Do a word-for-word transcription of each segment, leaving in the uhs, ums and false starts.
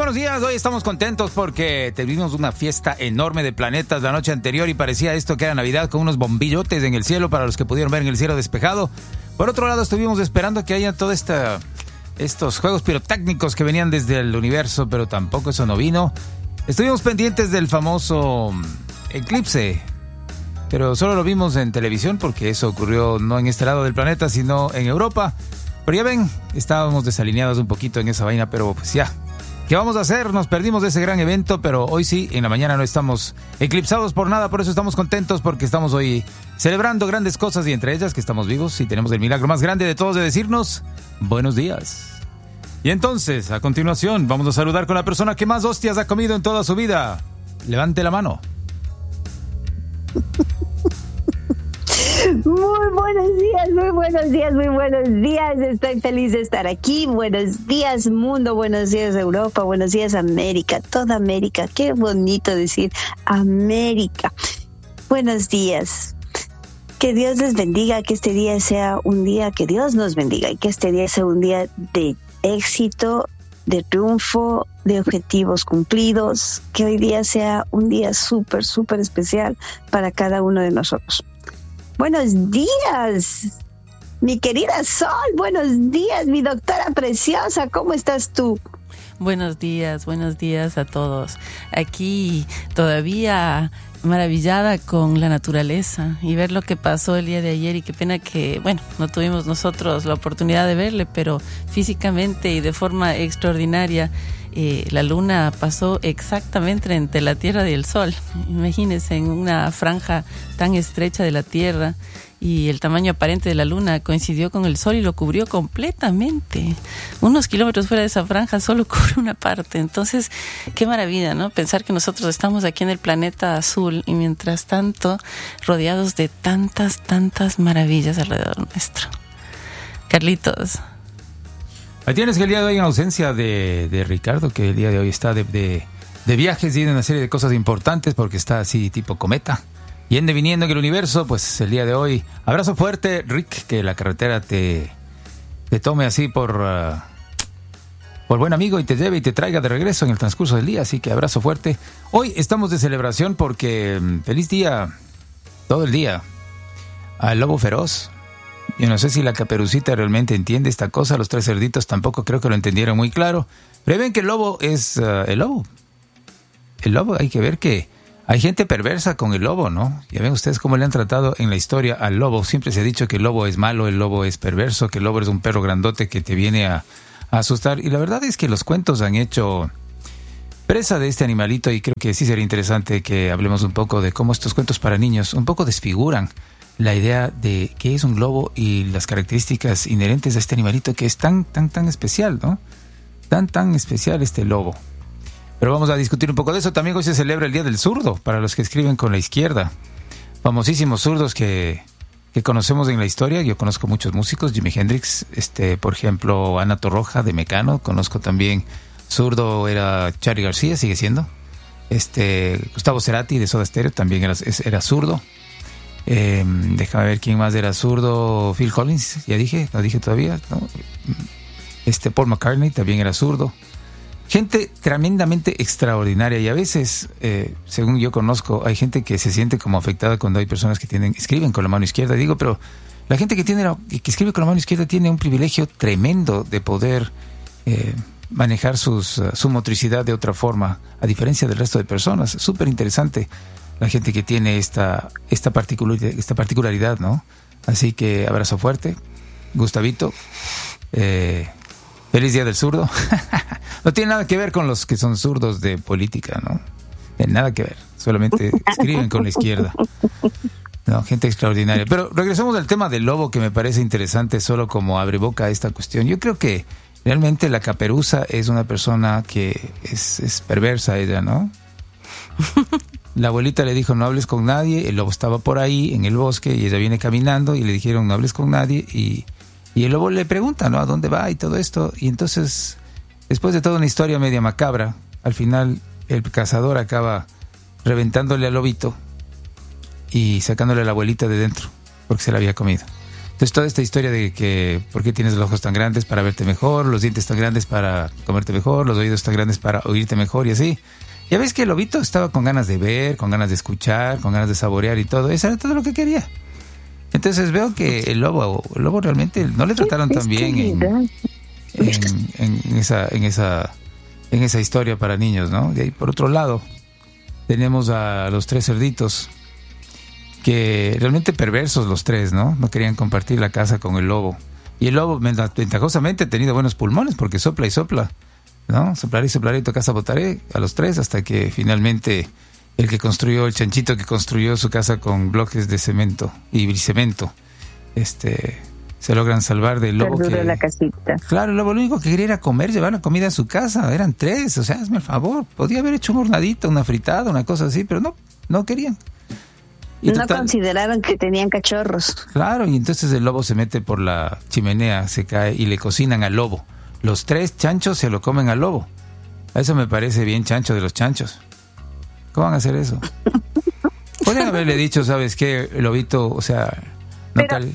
buenos días. Hoy estamos contentos porque tuvimos una fiesta enorme de planetas la noche anterior y parecía esto que era Navidad, con unos bombillotes en el cielo para los que pudieron ver en el cielo despejado. Por otro lado, estuvimos esperando que haya todo esta, estos juegos pirotécnicos que venían desde el universo, pero tampoco eso no vino. Estuvimos pendientes del famoso eclipse, pero solo lo vimos en televisión porque eso ocurrió no en este lado del planeta, sino en Europa. Pero ya ven, estábamos desalineados un poquito en esa vaina, pero pues ya. ¿Qué vamos a hacer? Nos perdimos de ese gran evento, pero hoy sí, en la mañana no estamos eclipsados por nada, por eso estamos contentos, porque estamos hoy celebrando grandes cosas y entre ellas que estamos vivos y tenemos el milagro más grande de todos de decirnos buenos días. Y entonces, a continuación, vamos a saludar con la persona que más hostias ha comido en toda su vida. Levante la mano. Muy buenos días, muy buenos días, muy buenos días. Estoy feliz de estar aquí. Buenos días, mundo. Buenos días, Europa. Buenos días, América. Toda América. Qué bonito decir América. Buenos días. Que Dios les bendiga. Que este día sea un día que Dios nos bendiga. Y que este día sea un día de éxito, de triunfo, de objetivos cumplidos. Que hoy día sea un día súper, súper especial para cada uno de nosotros. Buenos días, mi querida Sol. Buenos días, mi doctora preciosa. ¿Cómo estás tú? Buenos días, buenos días a todos. Aquí todavía maravillada con la naturaleza y ver lo que pasó el día de ayer, y qué pena que, bueno, no tuvimos nosotros la oportunidad de verle, pero físicamente y de forma extraordinaria. Eh, la luna pasó exactamente entre la Tierra y el Sol. Imagínense, en una franja tan estrecha de la Tierra, y el tamaño aparente de la luna coincidió con el Sol y lo cubrió completamente. Unos kilómetros fuera de esa franja solo cubre una parte. Entonces, qué maravilla, ¿no? Pensar que nosotros estamos aquí en el planeta azul y mientras tanto rodeados de tantas, tantas maravillas alrededor nuestro. Carlitos. Ahí tienes que el día de hoy, en ausencia de, de Ricardo, que el día de hoy está de, de, de viajes y de una serie de cosas importantes porque está así tipo cometa, yendo y viniendo en el universo, pues el día de hoy, abrazo fuerte, Rick, que la carretera te, te tome así por, uh, por buen amigo y te lleve y te traiga de regreso en el transcurso del día, así que abrazo fuerte. Hoy estamos de celebración porque um, feliz día, todo el día, al lobo feroz. Yo no sé si la Caperucita realmente entiende esta cosa, los tres cerditos tampoco creo que lo entendieron muy claro, pero ven que el lobo es uh, el lobo. El lobo, hay que ver que hay gente perversa con el lobo, ¿no? Ya ven ustedes cómo le han tratado en la historia al lobo. Siempre se ha dicho que el lobo es malo, el lobo es perverso, que el lobo es un perro grandote que te viene a, a asustar. Y la verdad es que los cuentos han hecho presa de este animalito, y creo que sí sería interesante que hablemos un poco de cómo estos cuentos para niños un poco desfiguran la idea de qué es un lobo y las características inherentes a este animalito que es tan, tan, tan especial, ¿no? Tan, tan especial este lobo. Pero vamos a discutir un poco de eso. También hoy se celebra el Día del Zurdo, para los que escriben con la izquierda. Famosísimos zurdos que, que conocemos en la historia. Yo conozco muchos músicos, Jimi Hendrix, este, por ejemplo, Ana Torroja de Mecano. Conozco también, zurdo era Charly García, sigue siendo. Este, Gustavo Cerati de Soda Stereo también era, era zurdo. Eh, déjame ver quién más era zurdo. Phil Collins, ya dije, no dije todavía, ¿no? Este, Paul McCartney también era zurdo. Gente tremendamente extraordinaria, y a veces, eh, según yo conozco, hay gente que se siente como afectada cuando hay personas que tienen, escriben con la mano izquierda. Digo, pero la gente que tiene la, que escribe con la mano izquierda tiene un privilegio tremendo de poder eh, manejar sus, su motricidad de otra forma, a diferencia del resto de personas. Súper interesante la gente que tiene esta, esta, particularidad, esta particularidad, ¿no? Así que abrazo fuerte, Gustavito. Eh, feliz Día del Zurdo. No tiene nada que ver con los que son zurdos de política, ¿no? Tiene nada que ver. Solamente escriben con la izquierda. No, gente extraordinaria. Pero regresamos al tema del lobo, que me parece interesante solo como abre boca a esta cuestión. Yo creo que realmente la Caperuza es una persona que es, es perversa ella, ¿no? La abuelita le dijo no hables con nadie, el lobo estaba por ahí en el bosque y ella viene caminando y le dijeron no hables con nadie, y, y el lobo le pregunta, ¿no? ¿A dónde va? Y todo esto, y entonces después de toda una historia media macabra, al final el cazador acaba reventándole al lobito y sacándole a la abuelita de dentro porque se la había comido. Entonces toda esta historia de que por qué tienes los ojos tan grandes para verte mejor, los dientes tan grandes para comerte mejor, los oídos tan grandes para oírte mejor y así. Ya ves que el lobito estaba con ganas de ver, con ganas de escuchar, con ganas de saborear y todo. Eso era todo lo que quería. Entonces veo que el lobo, el lobo realmente no le trataron tan bien en, en, en esa, en esa, en esa historia para niños, ¿no? De ahí por otro lado tenemos a los tres cerditos, que realmente perversos los tres, ¿no? No querían compartir la casa con el lobo. Y el lobo ventajosamente ha tenido buenos pulmones porque sopla y sopla, ¿no? Soplaré y soplaré y tu casa botaré a los tres hasta que finalmente el que construyó, el chanchito que construyó su casa con bloques de cemento y cemento, este, se logran salvar del lobo que... la casita. Claro, el lobo lo único que quería era comer, llevar la comida a su casa. Eran tres, o sea, hazme el favor. Podía haber hecho un hornadito, una fritada, una cosa así, pero no, no querían. Y no total, consideraron que tenían cachorros. Claro, y entonces el lobo se mete por la chimenea, se cae y le cocinan al lobo. Los tres chanchos se lo comen al lobo. Eso me parece bien chancho de los chanchos. ¿Cómo van a hacer eso? Podrían haberle dicho, ¿sabes qué? El lobito, o sea... No pero, tal...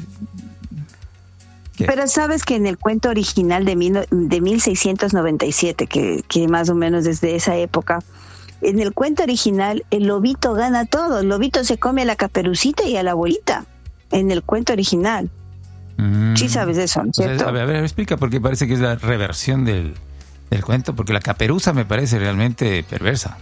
pero sabes que en el cuento original de, mil, de mil seiscientos noventa y siete, que, que más o menos desde esa época... En el cuento original, el lobito gana todo. El lobito se come a la Caperucita y a la abuelita. En el cuento original. Mm. Sí sabes eso, ¿no es cierto? O sea, a ver, a ver, explica, porque parece que es la reversión del, del cuento. Porque la Caperuza me parece realmente perversa.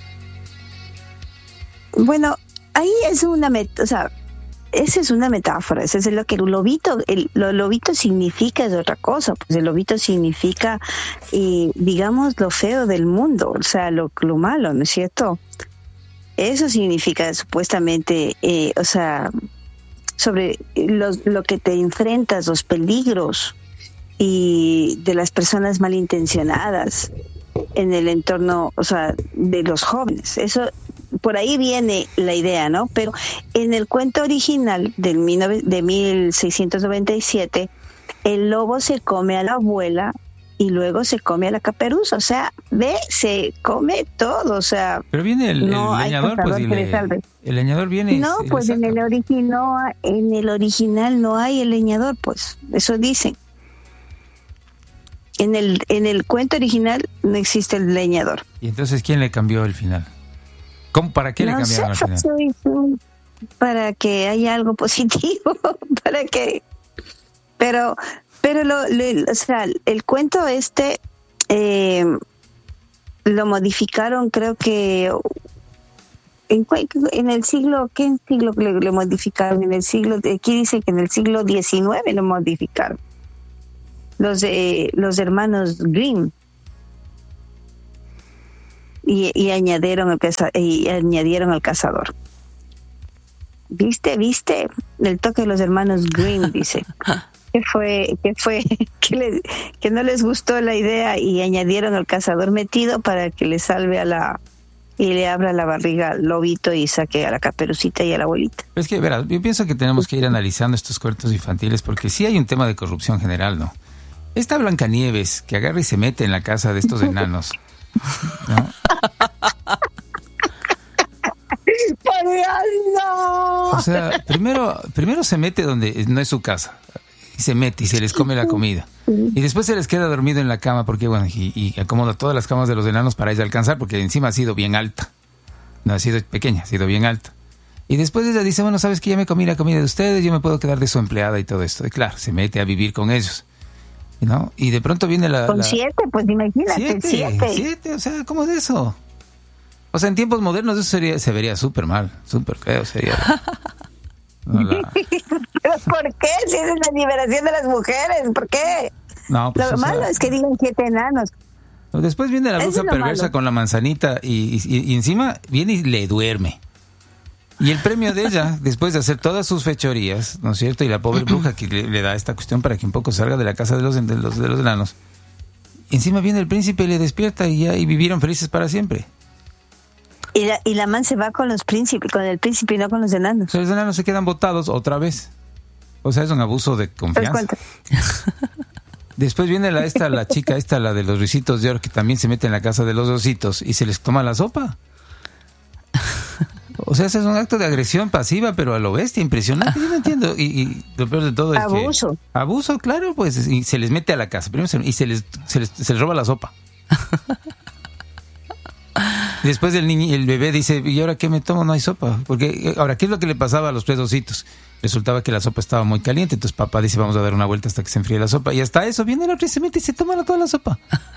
Bueno, ahí es una... Met- o sea, esa es una metáfora. Eso es lo que el lobito... El, lo lobito significa es otra cosa. Pues el lobito significa... Y digamos lo feo del mundo, o sea, lo, lo malo, ¿no es cierto? Eso significa supuestamente, eh, o sea, sobre los, lo que te enfrentas, los peligros y de las personas malintencionadas en el entorno, o sea, de los jóvenes. Eso, por ahí viene la idea, ¿no? Pero en el cuento original del de mil seiscientos noventa y siete, el lobo se come a la abuela y luego se come a la Caperuza, o sea, ve, se come todo, o sea... Pero viene el, no el leñador, pues, y le, el leñador viene... No, y pues en el, origi- no, en el original no hay el leñador, pues, eso dicen. En el, en el cuento original no existe el leñador. ¿Y entonces quién le cambió el final? ¿Cómo, ¿Para qué no le cambiaron sé, el final? Soy, soy, para que haya algo positivo, para que... Pero... Pero lo, lo, o sea, el cuento este eh, lo modificaron, creo que en, en el siglo, ¿qué siglo le, le modificaron? En el siglo, aquí dice que en el siglo diecinueve lo modificaron. Los eh, los hermanos Grimm y, y añadieron el caza, y añadieron al cazador. ¿Viste? ¿Viste? El toque de los hermanos Grimm, dice. que fue que fue que, les, que no les gustó la idea y añadieron al cazador metido para que le salve a la y le abra la barriga al lobito y saque a la Caperucita y a la abuelita. Es que, verás, yo pienso que tenemos que ir analizando estos cuentos infantiles porque sí hay un tema de corrupción general, ¿no? Esta Blancanieves que agarra y se mete en la casa de estos enanos, ¿no? ¡Por Dios, no! O sea, primero, primero se mete donde no es su casa. Y se mete y se les come la comida. Y después se les queda dormido en la cama porque, bueno, y, y acomoda todas las camas de los enanos para ella alcanzar porque encima ha sido bien alta. No ha sido pequeña, ha sido bien alta. Y después ella dice, bueno, ¿sabes qué? Ya me comí la comida de ustedes, yo me puedo quedar de su empleada y todo esto. Y claro, se mete a vivir con ellos, ¿no? Y de pronto viene la... Con la... siete, pues imagínate, siete, siete. Siete, o sea, ¿cómo es eso? O sea, en tiempos modernos eso sería, se vería súper mal, súper feo sería. Hola. ¿Pero por qué? Si es la liberación de las mujeres, ¿por qué? No, pues, lo malo sea, es que digan siete enanos. Después viene la bruja perversa malo. Con la manzanita y, y, y encima viene y le duerme. Y el premio de ella, después de hacer todas sus fechorías, ¿no es cierto? Y la pobre bruja que le, le da esta cuestión para que un poco salga de la casa de los, de los, de los enanos. Encima viene el príncipe y le despierta y ya y vivieron felices para siempre. Y la, y la man se va con los príncipes, con el príncipe y no con los enanos. O sea, los enanos se quedan botados otra vez. O sea, es un abuso de confianza. Después viene la esta, la chica esta, la de los risitos de oro, que también se mete en la casa de los ositos y se les toma la sopa. O O sea, ese es un acto de agresión pasiva, pero a lo bestia, impresionante. Yo no entiendo. Y, y lo peor de todo es abuso. que... Abuso, claro, pues. Y se les mete a la casa. Primero se, y se les, se les, se les roba la sopa. Después el niño, el bebé dice, ¿y ahora qué me tomo? No hay sopa. Porque ahora, ¿qué es lo que le pasaba a los tres ositos? Resultaba que la sopa estaba muy caliente. Entonces papá dice, vamos a dar una vuelta hasta que se enfríe la sopa. Y hasta eso viene el otro y se mete y se toma toda la sopa.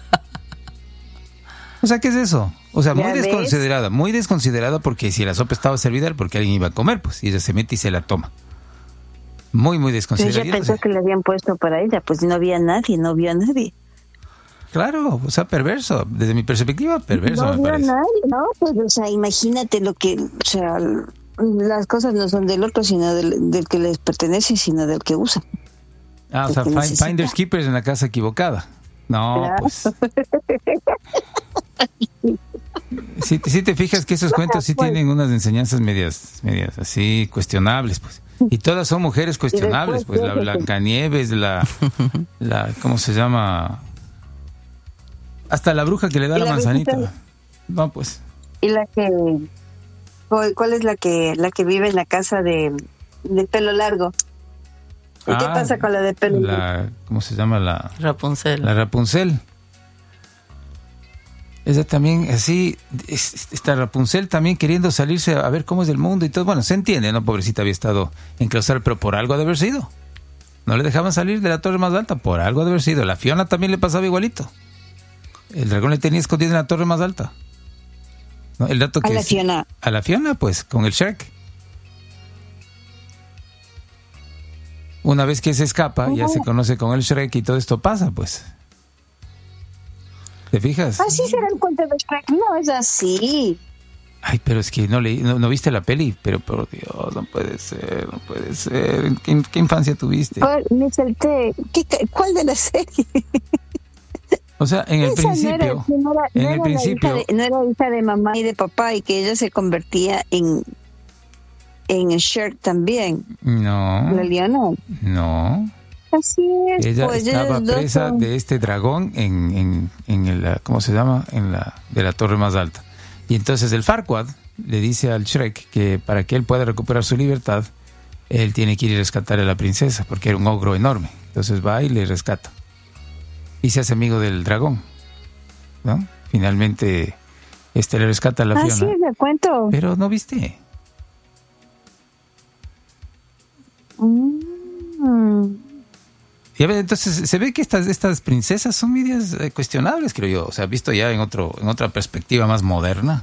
O sea, ¿qué es eso? O sea, muy desconsiderada, muy desconsiderada, porque si la sopa estaba servida era porque alguien iba a comer, pues, y ella se mete y se la toma. Muy, muy desconsiderada. Ella pensó que le habían puesto para ella, pues no había nadie, no vio a nadie. Claro, o sea, perverso. Desde mi perspectiva, perverso no me vio parece. A nadie, ¿no? Pues, o sea, imagínate lo que, o sea, las cosas no son del otro, sino del, del que les pertenece, sino del que usa. Ah, o sea, find, finders keepers en la casa equivocada. No, claro. Pues... Si, si te fijas que esos cuentos sí tienen unas enseñanzas medias, medias así cuestionables, pues. Y todas son mujeres cuestionables, pues. La Blancanieves, la, la, ¿cómo se llama? Hasta la bruja que le da la, la manzanita. Visita. No, pues. Y la que, ¿cuál es la que, la que vive en la casa de, de pelo largo? ¿Y ah, qué pasa con la de pelo la, largo? ¿Cómo se llama la? Rapunzel. La Rapunzel. Ella también, así, esta Rapunzel también queriendo salirse a ver cómo es el mundo y todo. Bueno, se entiende, ¿no? Pobrecita había estado enclaustrada, pero por algo ha de haber sido. No le dejaban salir de la torre más alta, por algo ha de haber sido. La Fiona también le pasaba igualito. El dragón le tenía escondido en la torre más alta. ¿No? El dato que a la es, Fiona. A la Fiona, pues, con el Shrek. Una vez que se escapa, uh-huh. ya se conoce con el Shrek y todo esto pasa, pues. ¿Te fijas? Así será el cuento de Shrek. No es así. Ay, pero es que no leí, no, no viste la peli, pero por Dios, no puede ser, no puede ser. ¿Qué, qué infancia tuviste? Me salté. ¿Qué, ¿Cuál de la serie? O sea, en el Esa principio, no era, no era, en no el principio, de, no era hija de mamá y de papá y que ella se convertía en en Shrek también. No. La Leona. No. Así es. Ella pues estaba presa son... de este dragón en, en, en el, ¿cómo se llama? En la de la torre más alta. Y entonces el Farquaad le dice al Shrek que para que él pueda recuperar su libertad, él tiene que ir a rescatar a la princesa, porque era un ogro enorme. Entonces va y le rescata. Y se hace amigo del dragón, ¿no? Finalmente, este le rescata a la ah, Fiona. Sí, me cuento. Pero no viste. Mm. Y a ver, entonces se ve que estas estas princesas son medias eh, cuestionables, creo yo. O sea, visto ya en otro en otra perspectiva más moderna.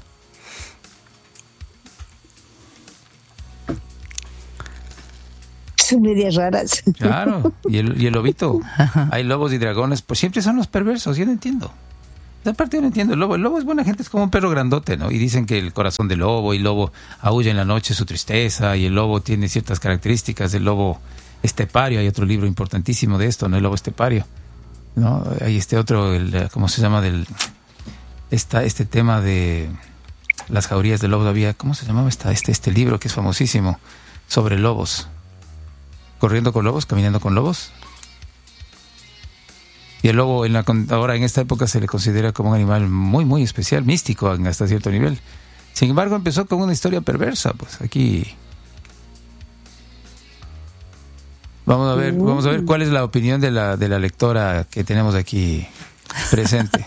Son medias raras. Claro. Y el, y el lobito. Hay lobos y dragones. Pues siempre son los perversos. Yo no entiendo. Esa parte yo no entiendo. El lobo, el lobo es buena gente. Es como un perro grandote, ¿no? Y dicen que el corazón del lobo. Y el lobo aúlla en la noche su tristeza. Y el lobo tiene ciertas características del lobo estepario. Hay otro libro importantísimo de esto, ¿no? El lobo estepario, ¿no? Hay este otro, el, ¿cómo se llama? Del esta, este tema de las jaurías del lobo. Había, ¿cómo se llamaba esta, este, este libro que es famosísimo sobre lobos? Corriendo con lobos, caminando con lobos. Y el lobo en la, ahora en esta época se le considera como un animal muy, muy especial, místico hasta cierto nivel. Sin embargo, empezó con una historia perversa, pues aquí... Vamos a ver, vamos a ver cuál es la opinión de la de la lectora que tenemos aquí presente.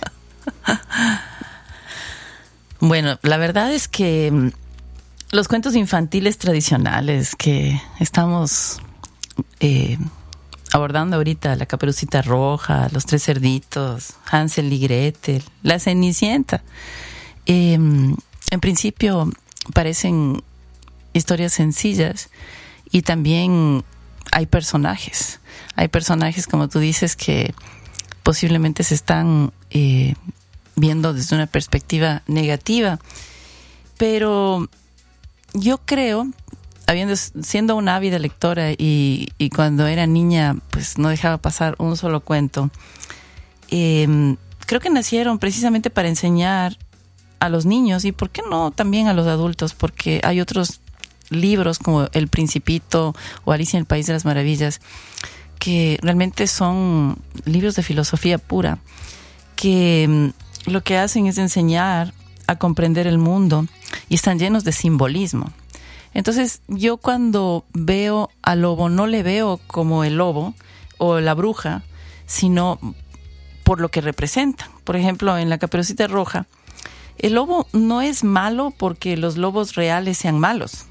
Bueno, la verdad es que los cuentos infantiles tradicionales que estamos eh, abordando ahorita, la Caperucita Roja, los Tres Cerditos, Hansel y Gretel, la Cenicienta, eh, en principio parecen historias sencillas y también hay personajes, hay personajes como tú dices que posiblemente se están eh, viendo desde una perspectiva negativa, pero yo creo, habiendo siendo una ávida lectora y, y cuando era niña pues no dejaba pasar un solo cuento, eh, creo que nacieron precisamente para enseñar a los niños y por qué no también a los adultos, porque hay otros libros como El Principito o Alicia en el País de las Maravillas que realmente son libros de filosofía pura que lo que hacen es enseñar a comprender el mundo y están llenos de simbolismo. Entonces, yo cuando veo al lobo, no le veo como el lobo o la bruja, sino por lo que representan. Por ejemplo, en la Caperucita Roja, el lobo no es malo porque los lobos reales sean malos,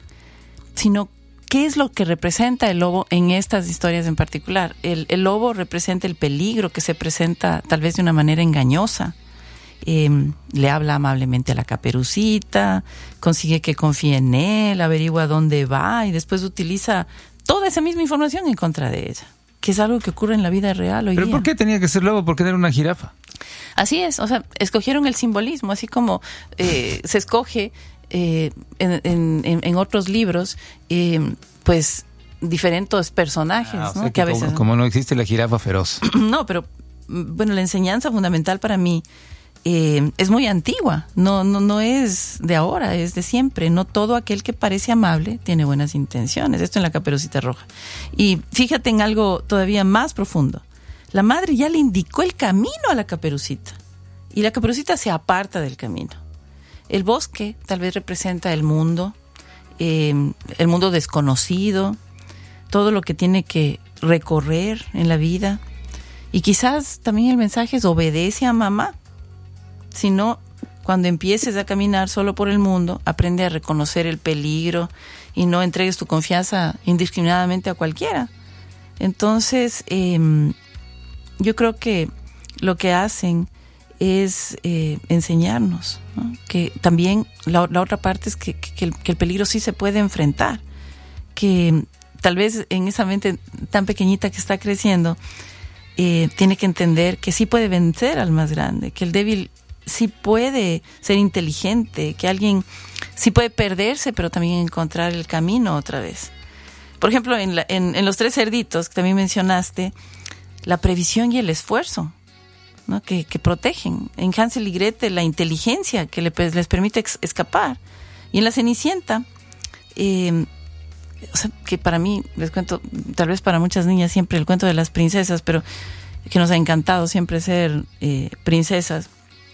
sino qué es lo que representa el lobo en estas historias en particular. El, el lobo representa el peligro que se presenta tal vez de una manera engañosa. Eh, le habla amablemente a la Caperucita, consigue que confíe en él, averigua dónde va y después utiliza toda esa misma información en contra de ella, que es algo que ocurre en la vida real hoy ¿Pero día. por qué tenía que ser lobo? ¿Por qué no era una jirafa? Así es, o sea, escogieron el simbolismo, así como eh, se escoge eh, en, en, en otros libros, eh, pues diferentes personajes, Ah, o sea ¿no? que que a veces como, como no existe la jirafa feroz. no, pero bueno, la enseñanza fundamental para mí eh, es muy antigua, no, no, no es de ahora, es de siempre. No todo aquel que parece amable tiene buenas intenciones. Esto en la Caperucita Roja. Y fíjate en algo todavía más profundo. La madre ya le indicó el camino a la Caperucita y la Caperucita se aparta del camino. El bosque tal vez representa el mundo, eh, el mundo desconocido, todo lo que tiene que recorrer en la vida. Y quizás también el mensaje es obedece a mamá. Si no, cuando empieces a caminar solo por el mundo, aprende a reconocer el peligro y no entregues tu confianza indiscriminadamente a cualquiera. Entonces, eh, yo creo que lo que hacen es eh, enseñarnos, ¿no? Que también la, la otra parte es que, que, el, que el peligro sí se puede enfrentar, que tal vez en esa mente tan pequeñita que está creciendo, eh, tiene que entender que sí puede vencer al más grande, que el débil sí puede ser inteligente, que alguien sí puede perderse, pero también encontrar el camino otra vez. Por ejemplo, en, la, en, en Los Tres Cerditos, que también mencionaste, la previsión y el esfuerzo, ¿no? que, que protegen. En Hansel y Gretel, la inteligencia que le, les permite ex, escapar. Y en La Cenicienta, eh, o sea, que para mí, les cuento, tal vez para muchas niñas siempre el cuento de las princesas, pero que nos ha encantado siempre ser eh, princesas.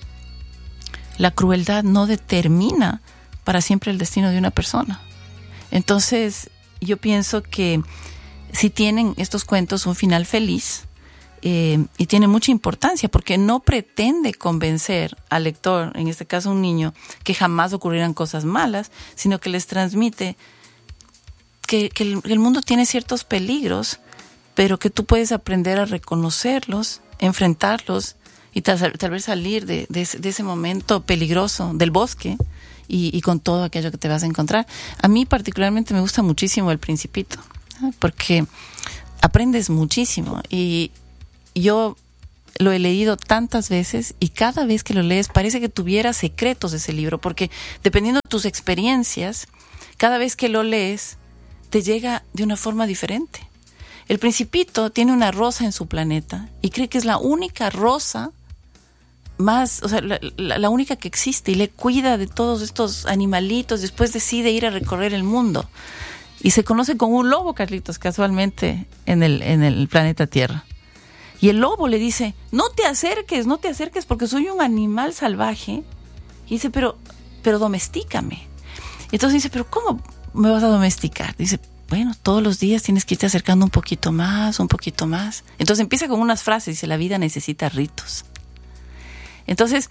La crueldad no determina para siempre el destino de una persona. Entonces, yo pienso que si tienen estos cuentos un final feliz, eh, y tiene mucha importancia porque no pretende convencer al lector, en este caso un niño, que jamás ocurrirán cosas malas, sino que les transmite que, que el, el mundo tiene ciertos peligros, pero que tú puedes aprender a reconocerlos, enfrentarlos y tal, tal vez salir de, de, ese, de ese momento peligroso del bosque y, y con todo aquello que te vas a encontrar. A mí particularmente me gusta muchísimo El Principito, ¿no? Porque aprendes muchísimo y yo lo he leído tantas veces y cada vez que lo lees parece que tuviera secretos de ese libro, porque dependiendo de tus experiencias, cada vez que lo lees te llega de una forma diferente. El Principito tiene una rosa en su planeta y cree que es la única rosa más, o sea, la, la, la única que existe, y le cuida de todos estos animalitos. Después decide ir a recorrer el mundo y se conoce con un lobo, Carlitos, casualmente en el, en el planeta Tierra. Y el lobo le dice, no te acerques, no te acerques porque soy un animal salvaje. Y dice, pero, pero domestícame. Y entonces dice, pero ¿cómo me vas a domesticar? Dice, bueno, todos los días tienes que irte acercando un poquito más, un poquito más. Entonces empieza con unas frases, dice, la vida necesita ritos. Entonces,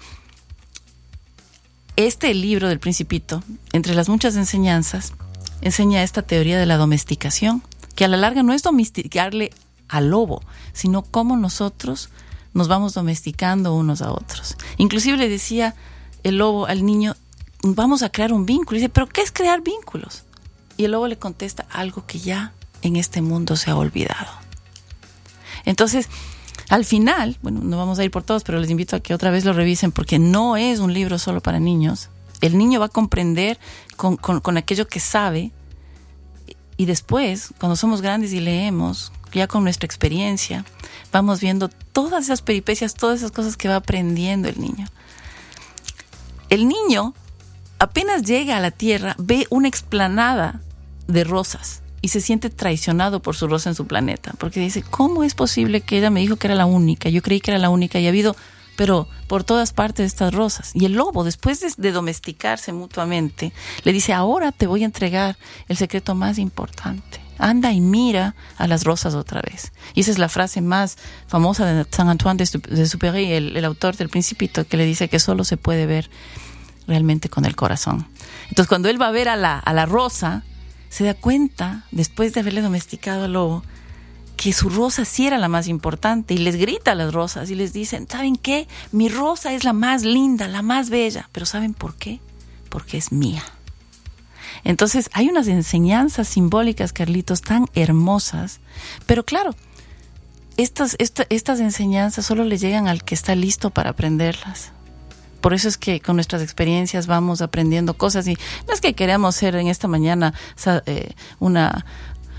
este libro del Principito, entre las muchas enseñanzas, enseña esta teoría de la domesticación, que a la larga no es domesticarle al lobo, sino cómo nosotros nos vamos domesticando unos a otros. Inclusive le decía el lobo al niño, vamos a crear un vínculo. Y dice, ¿pero qué es crear vínculos? Y el lobo le contesta, algo que ya en este mundo se ha olvidado. Entonces, al final, bueno, no vamos a ir por todos, pero les invito a que otra vez lo revisen porque no es un libro solo para niños. El niño va a comprender con, con, con aquello que sabe, y después, cuando somos grandes y leemos, ya con nuestra experiencia, vamos viendo todas esas peripecias, todas esas cosas que va aprendiendo el niño. El niño apenas llega a la tierra, ve una explanada de rosas y se siente traicionado por su rosa en su planeta, porque dice, ¿cómo es posible que ella me dijo que era la única? Yo creí que era la única y ha habido pero por todas partes estas rosas. Y el lobo, después de, de domesticarse mutuamente, le dice, ahora te voy a entregar el secreto más importante. Anda y mira a las rosas otra vez. Y esa es la frase más famosa de Saint Antoine de Supéry, el, el autor del Principito, que le dice que solo se puede ver realmente con el corazón. Entonces, cuando él va a ver a la, a la rosa, se da cuenta, después de haberle domesticado al lobo, que su rosa sí era la más importante, y les grita a las rosas y les dicen, ¿saben qué? Mi rosa es la más linda, la más bella. ¿Pero saben por qué? Porque es mía. Entonces hay unas enseñanzas simbólicas, Carlitos, tan hermosas, pero claro, estas, esta, estas enseñanzas solo le llegan al que está listo para aprenderlas. Por eso es que con nuestras experiencias vamos aprendiendo cosas, y no es que queramos ser en esta mañana eh, una...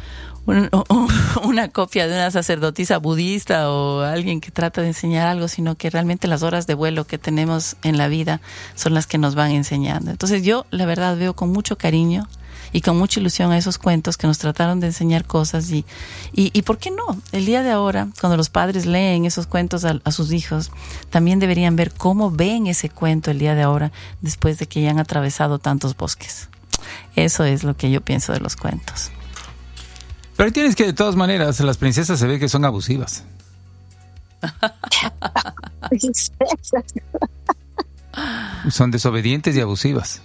una copia de una sacerdotisa budista o alguien que trata de enseñar algo, sino que realmente las horas de vuelo que tenemos en la vida son las que nos van enseñando. Entonces yo, la verdad, veo con mucho cariño y con mucha ilusión a esos cuentos que nos trataron de enseñar cosas, y, y, y ¿por qué no? El día de ahora, cuando los padres leen esos cuentos a, a sus hijos, también deberían ver cómo ven ese cuento el día de ahora, después de que ya han atravesado tantos bosques. Eso es lo que yo pienso de los cuentos. Pero tienes que, de todas maneras, las princesas se ve que son abusivas. Son desobedientes y abusivas.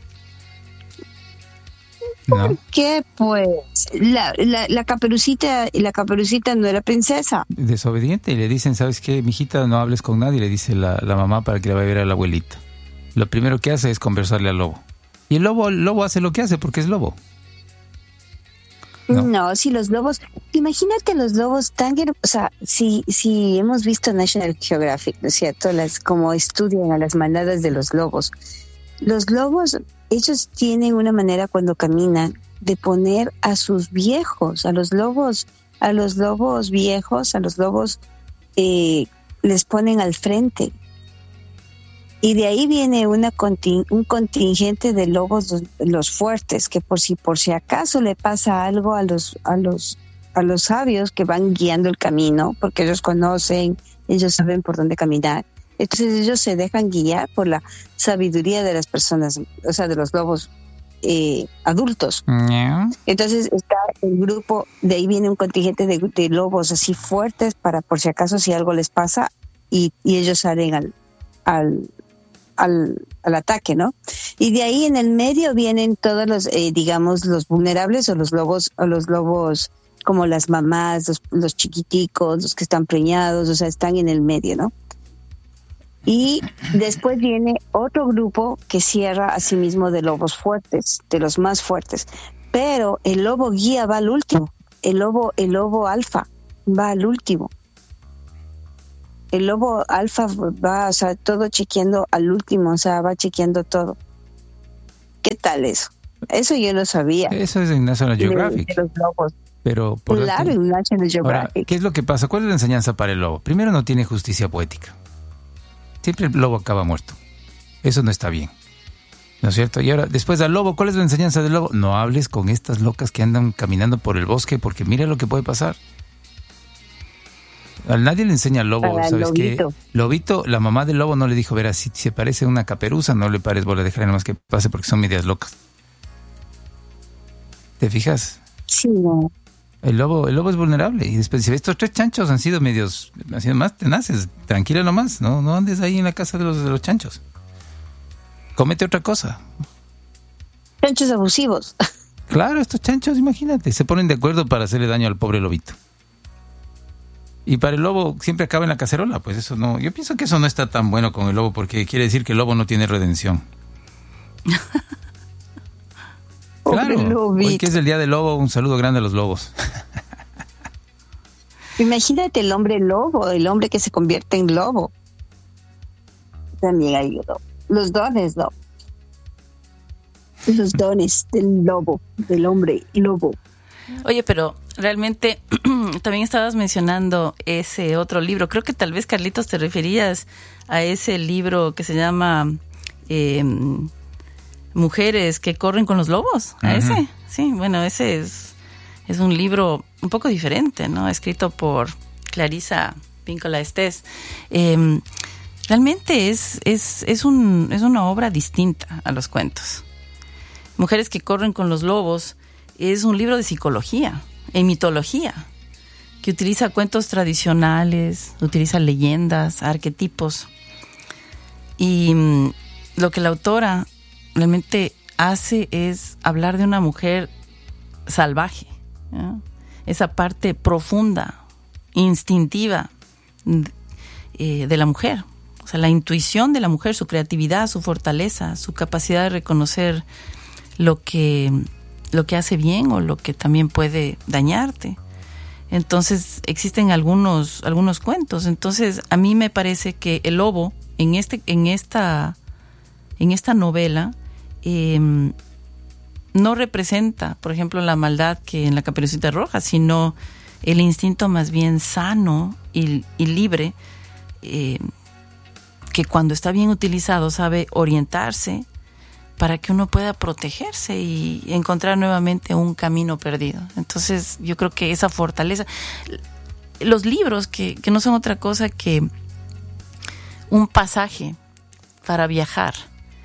¿No? ¿Por qué, pues? La, la, la caperucita, la caperucita no era princesa. Desobediente, y le dicen, ¿sabes qué, mijita? No hables con nadie, le dice la, la mamá para que le vaya a ver a la abuelita. Lo primero que hace es conversarle al lobo. Y el lobo, el lobo hace lo que hace porque es lobo. No. no, si los lobos, imagínate los lobos tan, o sea, si, si hemos visto National Geographic, ¿no es cierto? Las, como estudian a las manadas de los lobos. Los lobos, ellos tienen una manera cuando caminan de poner a sus viejos, a los lobos, a los lobos viejos, a los lobos eh, les ponen al frente. Y de ahí viene una conting- un contingente de lobos, los, los fuertes, que por si por si acaso le pasa algo a los a los a los sabios que van guiando el camino, porque ellos conocen, ellos saben por dónde caminar. Entonces ellos se dejan guiar por la sabiduría de las personas, o sea, de los lobos eh, adultos. Yeah. Entonces está el grupo, de ahí viene un contingente de, de lobos así fuertes para por si acaso si algo les pasa, y, y ellos salen al al Al, al ataque, ¿no? Y de ahí en el medio vienen todos los, eh, digamos, los vulnerables, o los lobos, o los lobos como las mamás, los, los chiquiticos, los que están preñados, o sea, están en el medio, ¿no? Y después viene otro grupo que cierra a sí mismo de lobos fuertes, de los más fuertes. Pero el lobo guía va al último, el lobo, el lobo alfa va al último. El lobo alfa va, o sea, todo chequeando al último, o sea, va chequeando todo. ¿Qué tal eso? Eso yo no sabía. Eso es en National Geographic. De, de los lobos. Pero por claro, en National Geographic. Ahora, ¿qué es lo que pasa? ¿Cuál es la enseñanza para el lobo? Primero, no tiene justicia poética. Siempre el lobo acaba muerto. Eso no está bien, ¿no es cierto? Y ahora, después al lobo, ¿cuál es la enseñanza del lobo? No hables con estas locas que andan caminando por el bosque, porque mira lo que puede pasar. A nadie le enseña al lobo, para ¿sabes qué? Lobito. Lobito, la mamá del lobo no le dijo, verás, si se parece a una caperuza, no le pares bola, déjale nomás que pase porque son medias locas. ¿Te fijas? Sí, no. El lobo, el lobo es vulnerable, y después dice, estos tres chanchos han sido medios, han sido más tenaces, tranquila nomás, no, no andes ahí en la casa de los, de los chanchos. Cómete otra cosa. Chanchos abusivos. Claro, estos chanchos, imagínate, se ponen de acuerdo para hacerle daño al pobre lobito. Y para el lobo siempre acaba en la cacerola, pues eso no, yo pienso que eso no está tan bueno con el lobo, porque quiere decir que el lobo no tiene redención. Claro, hoy que es el día del lobo, un saludo grande a los lobos. Imagínate el hombre lobo, el hombre que se convierte en lobo. También hay los dones, ¿no? Los dones del lobo, del hombre lobo. Oye, pero realmente también estabas mencionando ese otro libro. Creo que tal vez, Carlitos, te referías a ese libro que se llama eh, Mujeres que corren con los lobos. ¿A uh-huh. ese? Sí, bueno, ese es, es un libro un poco diferente, ¿no? Escrito por Clarissa Pinkola Estés. Eh, realmente es, es, es, un, es una obra distinta a los cuentos. Mujeres que corren con los lobos es un libro de psicología, en mitología, que utiliza cuentos tradicionales, utiliza leyendas, arquetipos. Y mmm, lo que la autora realmente hace es hablar de una mujer salvaje, ¿ya? Esa parte profunda, instintiva eh, de la mujer. O sea, la intuición de la mujer, su creatividad, su fortaleza, su capacidad de reconocer lo que, lo que hace bien o lo que también puede dañarte. Entonces, existen algunos, algunos cuentos. Entonces, a mí me parece que el lobo, en, este, en, esta, en esta novela, eh, no representa, por ejemplo, la maldad que en la Caperucita Roja, sino el instinto más bien sano y, y libre, eh, que cuando está bien utilizado sabe orientarse para que uno pueda protegerse y encontrar nuevamente un camino perdido. Entonces, yo creo que esa fortaleza, los libros que, que no son otra cosa que un pasaje para viajar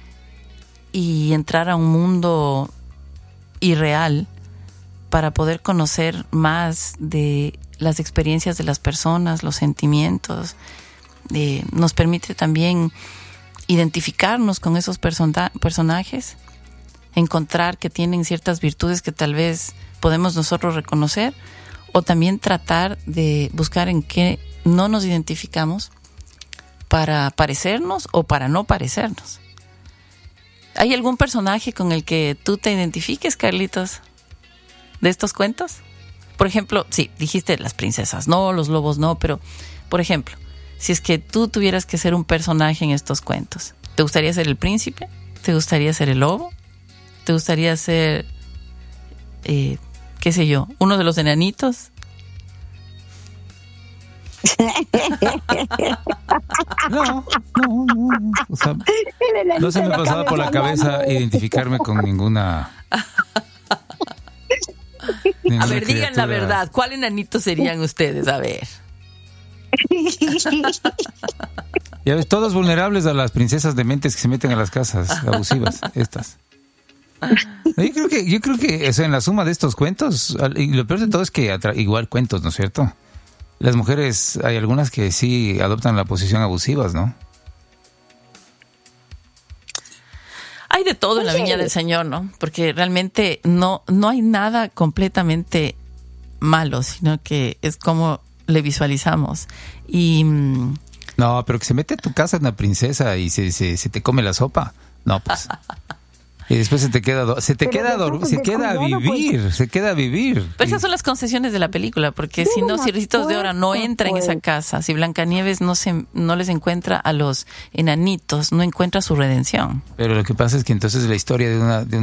y entrar a un mundo irreal para poder conocer más de las experiencias de las personas, los sentimientos, eh, nos permite también identificarnos con esos persona- personajes, encontrar que tienen ciertas virtudes que tal vez podemos nosotros reconocer, o también tratar de buscar en qué no nos identificamos para parecernos o para no parecernos. ¿Hay algún personaje con el que tú te identifiques, Carlitos, de estos cuentos? Por ejemplo, sí, dijiste las princesas no, los lobos no, pero, por ejemplo, si es que tú tuvieras que ser un personaje en estos cuentos, ¿te gustaría ser el príncipe? ¿Te gustaría ser el lobo? ¿Te gustaría ser, eh, qué sé yo, uno de los enanitos? No, no, no. O sea, no se me pasaba por la cabeza identificarme con ninguna. ninguna A ver, digan criatura. la verdad. ¿Cuál enanito serían ustedes? A ver. Ya ves, todos vulnerables a las princesas dementes que se meten a las casas abusivas, estas. Yo creo que, yo creo que eso, en la suma de estos cuentos, y lo peor de todo es que atra- igual cuentos, ¿no es cierto? Las mujeres, hay algunas que sí adoptan la posición abusivas, ¿no? Hay de todo en la viña del Señor, ¿no? Porque realmente no, no hay nada completamente malo, sino que es como le visualizamos. Y no, pero que se mete a tu casa una princesa y se, se, se te come la sopa. No, pues. Y después se te queda, do- se te Pero queda, deja dor- de se queda a cuidado, vivir, pues. se queda a vivir. Pero esas son las concesiones de la película, porque Pero si no, una si Ricitos de Ora no puerta, entra en pues. esa casa, si Blancanieves no se no les encuentra a los enanitos, no encuentra su redención. Pero lo que pasa es que entonces la historia de una, de